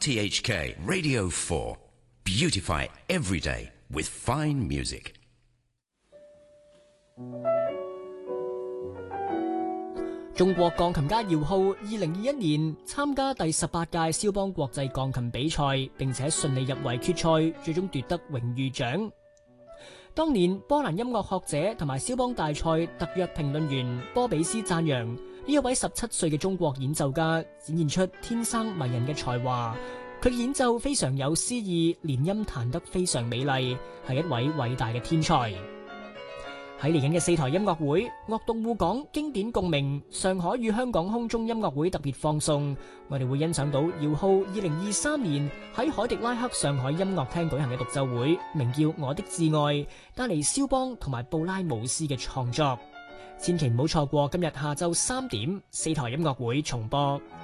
RTHK Radio 4. Beautify every day with fine music. 中國鋼琴家姚浩2021年參加第18屆肖邦國際鋼琴比賽，並且順利入圍決賽，最終奪得榮譽獎。當年波蘭音樂學者同埋肖邦大賽特約評論員波比斯讚揚呢一位17歲嘅中國演奏家展現出天生迷人嘅才華，佢嘅演奏非常有詩意，連音彈得非常美麗，係一位偉大嘅天才。喺嚟緊嘅4台音樂會，樂動互港經典共鳴，上海與香港空中音樂會特別放送，我哋會欣賞到姚浩2023年喺海迪拉克上海音樂廳舉行嘅獨奏會，名叫《我的摯愛》，帶嚟肖邦同埋布拉姆斯嘅創作，千祈唔好錯過今日下晝3點4台音樂會重播。